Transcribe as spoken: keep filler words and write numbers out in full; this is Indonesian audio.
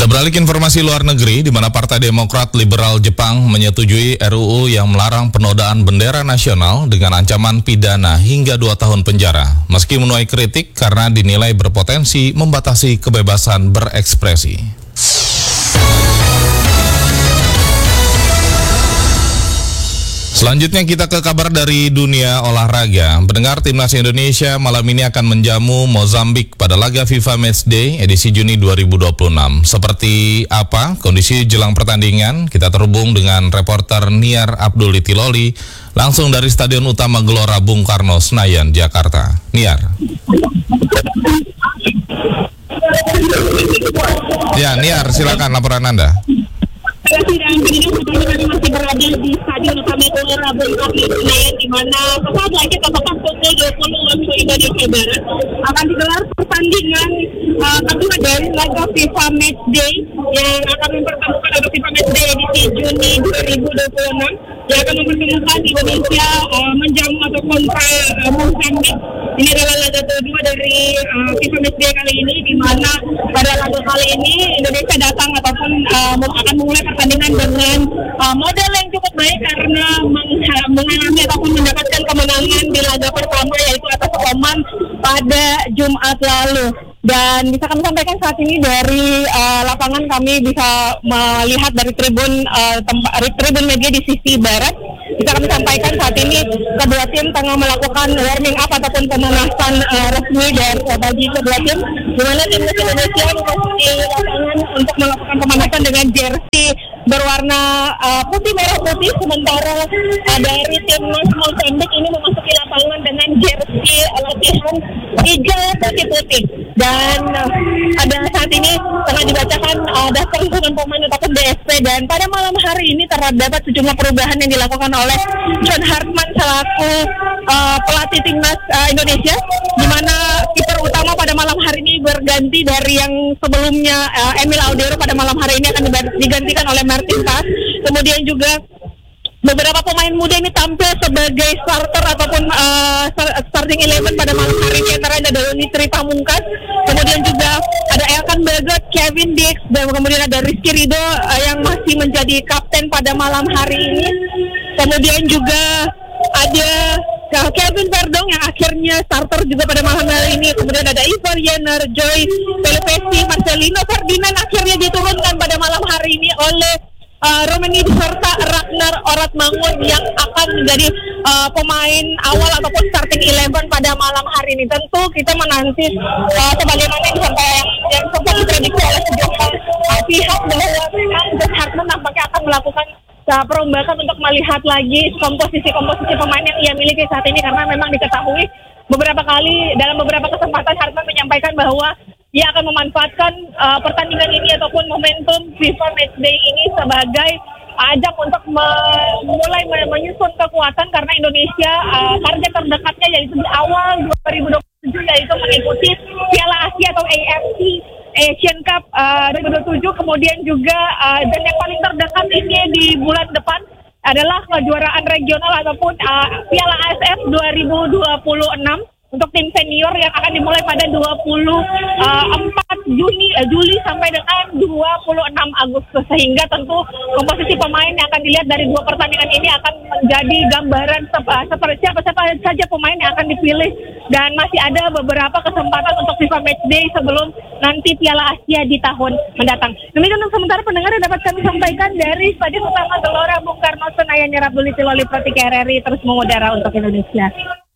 Kita beralih ke informasi luar negeri, di mana Partai Demokrat Liberal Jepang menyetujui R U U yang melarang penodaan bendera nasional dengan ancaman pidana hingga dua tahun penjara, meski menuai kritik karena dinilai berpotensi membatasi kebebasan berekspresi. Selanjutnya kita ke kabar dari dunia olahraga. Pendengar, timnas Indonesia malam ini akan menjamu Mozambik pada laga FIFA Matchday edisi Juni dua ribu dua puluh enam. Seperti apa kondisi jelang pertandingan? Kita terhubung dengan reporter Niar Abdul Itiloli langsung dari Stadion Utama Gelora Bung Karno, Senayan, Jakarta. Niar. Ya, Niar, silakan laporan Anda. Sidang ini kami masih berada di Stadion Utama Gelora Bung Karno, Senayan, di mana sesaat lagi tepat pukul dua puluh waktu Indonesia Barat akan digelar pertandingan uh, kedua dari laga FIFA Matchday yang akan mempertemukan laga FIFA Matchday edisi Juni dua ribu dua puluh enam yang akan mempertemukan Indonesia uh, menjamu atau kontra uh, Mozambik. Ini adalah laga kedua dari uh, FIFA Matchday kali ini, di mana pada laga kali ini Indonesia datang ataupun uh, akan memulai pertandingan dengan uh, modal yang cukup baik karena meng- mengalami ataupun mendapatkan kemenangan di laga pertama, yaitu atas Oman pada Jumat lalu. Dan bisa kami sampaikan saat ini dari uh, lapangan, kami bisa melihat dari tribun uh, tempat tribun media di sisi barat. Bisa kami sampaikan saat ini kedua tim tengah melakukan warming up ataupun pemanasan uh, resmi dari uh, bagi kedua tim, di mana timnas Indonesia memasuki lapangan untuk melakukan pemanasan dengan jersey berwarna uh, putih merah putih, sementara uh, dari timnas Mozambik ini memasuki lapangan dengan jersey latihan hijau putih putih. Dan uh, pada saat ini tengah dibacakan uh, daftar dukungan pemain ataupun D S P, dan pada malam hari ini terdapat sejumlah perubahan yang dilakukan oleh John Hartman selaku uh, pelatih timnas uh, Indonesia, di mana kiper utama pada malam hari ini berganti dari yang sebelumnya uh, Emil Audero. Pada malam hari ini akan digantikan oleh Martin Paes. Kemudian juga beberapa pemain muda ini tampil sebagai starter ataupun uh, starting eleven pada malam hari ini, antara ada Donny Pamungkas, kemudian juga ada Elkan Bagot, Kevin Dix, dan kemudian ada Rizky Ridho uh, yang masih menjadi kapten pada malam hari ini. Kemudian juga ada uh, Kevin Verdong yang akhirnya starter juga pada malam hari ini. Kemudian ada Ivar Jenner, Joy Pelopesi, Marcelino Ferdinand akhirnya diturunkan pada malam hari ini oleh Uh, Romani beserta Ragnar Oratmangun yang akan menjadi uh, pemain awal ataupun starting eleven pada malam hari ini. Tentu kita menanti uh, sebagaimana yang disampaikan yang sempat diprediksi oleh sejumlah uh, pihak bahwa memang John Hartman nampaknya akan melakukan uh, perombakan untuk melihat lagi komposisi-komposisi pemain yang ia miliki saat ini, karena memang diketahui beberapa kali dalam beberapa kesempatan Hartman menyampaikan bahwa ia akan memanfaatkan uh, pertandingan ini ataupun momentum FIFA Matchday ini sebagai ajang untuk me- mulai menyusun kekuatan, karena Indonesia uh, target terdekatnya yaitu di awal dua ribu dua puluh tujuh yaitu mengikuti Piala Asia atau A F C Asian Cup uh, dua ribu dua puluh tujuh. Kemudian juga uh, dan yang paling terdekat ini di bulan depan adalah kejuaraan regional ataupun uh, Piala A S F dua ribu dua puluh enam untuk tim senior yang akan dimulai pada dua puluh empat Juni, uh, Juli sampai dengan dua puluh enam Agustus, sehingga tentu komposisi pemain yang akan dilihat dari dua pertandingan ini akan menjadi gambaran sep- seperti siapa siapa saja pemain yang akan dipilih, dan masih ada beberapa kesempatan untuk FIFA Matchday sebelum nanti Piala Asia di tahun mendatang. Demikian untuk sementara pendengar yang dapat kami sampaikan dari Stadion Utama Gelora Bung Karno, Senayan. Abdul Itiloli, Pro tiga R R I terus mengudara untuk Indonesia.